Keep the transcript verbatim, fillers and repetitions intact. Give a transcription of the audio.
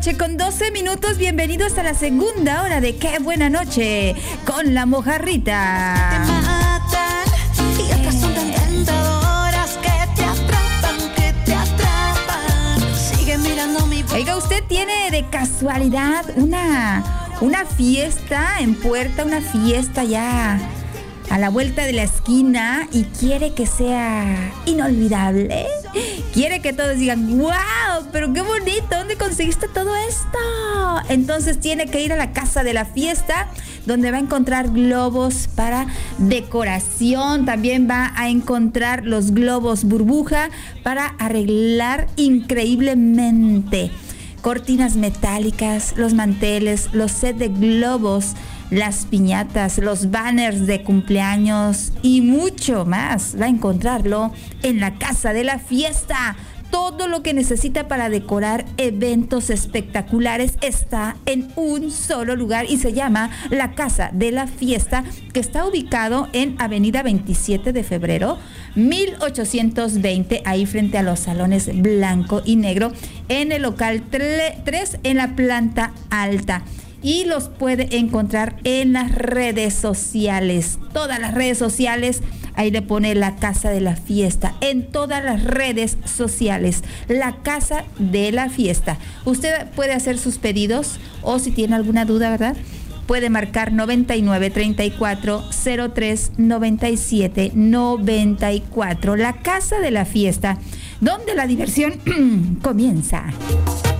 Con doce minutos, bienvenidos a la segunda hora de Qué Buena Noche con la mojarrita. Te matan y otras son tan tentadoras que te atrapan, que te atrapan. Sigue mirando mi voz. Oiga, ¿usted tiene de casualidad una, una fiesta en puerta, una fiesta ya a la vuelta de la esquina y quiere que sea inolvidable? Quiere que todos digan, wow, pero qué bonito, ¿dónde conseguiste todo esto? Entonces tiene que ir a la casa de la fiesta, donde va a encontrar globos para decoración. También va a encontrar los globos burbuja para arreglar increíblemente. Cortinas metálicas, los manteles, los sets de globos, las piñatas, los banners de cumpleaños y mucho más. Va a encontrarlo en la casa de la fiesta. Todo lo que necesita para decorar eventos espectaculares está en un solo lugar y se llama la Casa de la Fiesta, que está ubicado en Avenida veintisiete de febrero, mil ochocientos veinte, ahí frente a los salones blanco y negro, en el local tres, en la planta alta. Y los puede encontrar en las redes sociales, todas las redes sociales. Ahí le pone la Casa de la Fiesta, en todas las redes sociales, la Casa de la Fiesta. Usted puede hacer sus pedidos o si tiene alguna duda, ¿verdad? Puede marcar noventa y nueve, treinta y cuatro, cero tres, noventa y siete, noventa y cuatro. La Casa de la Fiesta, donde la diversión comienza.